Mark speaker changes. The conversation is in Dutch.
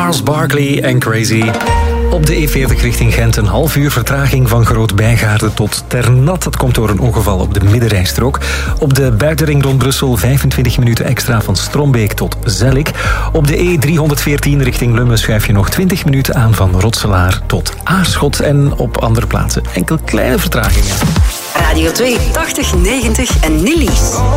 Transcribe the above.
Speaker 1: Gnarls Barkley en Crazy. Op de E40 richting Gent een half uur vertraging van Groot-Bijgaarden tot Ternat. Dat komt door een ongeval op de middenrijstrook. Op de buitenring rond Brussel 25 minuten extra van Strombeek tot Zellik. Op de E314 richting Lummen schuif je nog 20 minuten aan van Rotselaar tot Aarschot. En op andere plaatsen enkel kleine vertragingen.
Speaker 2: Radio 2, 80, 90 en Nillies.